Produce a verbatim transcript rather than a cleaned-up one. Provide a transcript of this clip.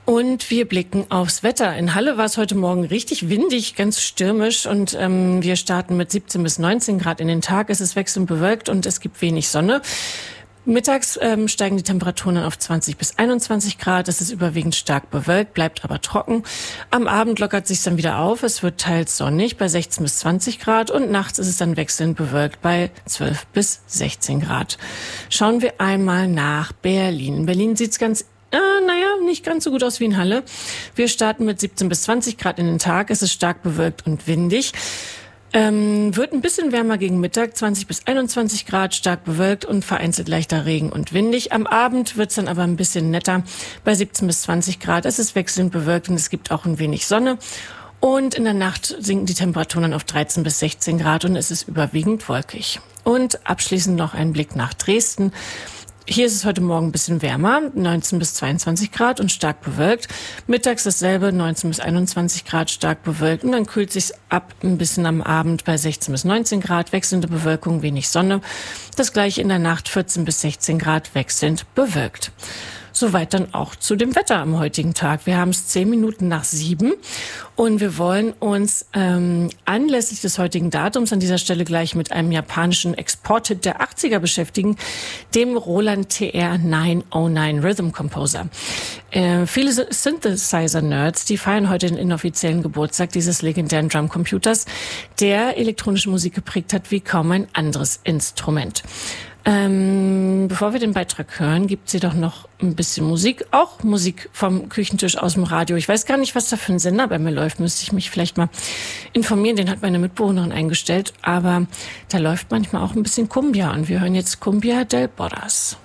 Und wir blicken aufs Wetter. In Halle war es heute Morgen richtig windig, ganz stürmisch und ähm, wir starten mit siebzehn bis neunzehn Grad in den Tag. Es ist wechselnd bewölkt und es gibt wenig Sonne. Mittags ähm, steigen die Temperaturen dann auf zwanzig bis einundzwanzig Grad. Es ist überwiegend stark bewölkt, bleibt aber trocken. Am Abend lockert sich dann wieder auf. Es wird teils sonnig bei sechzehn bis zwanzig Grad und nachts ist es dann wechselnd bewölkt bei zwölf bis sechzehn Grad. Schauen wir einmal nach Berlin. In Berlin sieht's ganz Äh, naja, nicht ganz so gut aus wie in Halle. Wir starten mit siebzehn bis zwanzig Grad in den Tag. Es ist stark bewölkt und windig. Ähm, wird ein bisschen wärmer gegen Mittag, zwanzig bis einundzwanzig Grad, stark bewölkt und vereinzelt leichter Regen und windig. Am Abend wird's dann aber ein bisschen netter bei siebzehn bis zwanzig Grad. Es ist wechselnd bewölkt und es gibt auch ein wenig Sonne. Und in der Nacht sinken die Temperaturen dann auf dreizehn bis sechzehn Grad und es ist überwiegend wolkig. Und abschließend noch ein Blick nach Dresden. Hier ist es heute Morgen ein bisschen wärmer, neunzehn bis zweiundzwanzig Grad und stark bewölkt. Mittags dasselbe, neunzehn bis einundzwanzig Grad, stark bewölkt. Und dann kühlt sich's ab ein bisschen am Abend bei sechzehn bis neunzehn Grad, wechselnde Bewölkung, wenig Sonne. Das gleiche in der Nacht, vierzehn bis sechzehn Grad, wechselnd bewölkt. Soweit dann auch zu dem Wetter am heutigen Tag. Wir haben es zehn Minuten nach sieben und wir wollen uns ähm, anlässlich des heutigen Datums an dieser Stelle gleich mit einem japanischen Exporthit der achtziger beschäftigen, dem Roland T R neunhundertneun Rhythm Composer. Äh, viele Synthesizer-Nerds, die feiern heute den inoffiziellen Geburtstag dieses legendären Drumcomputers, der elektronische Musik geprägt hat wie kaum ein anderes Instrument. Ähm, bevor wir den Beitrag hören, gibt's hier doch noch ein bisschen Musik. Auch Musik vom Küchentisch aus dem Radio. Ich weiß gar nicht, was da für ein Sender bei mir läuft. Müsste ich mich vielleicht mal informieren. Den hat meine Mitbewohnerin eingestellt. Aber da läuft manchmal auch ein bisschen Cumbia. Und wir hören jetzt Cumbia del Borras.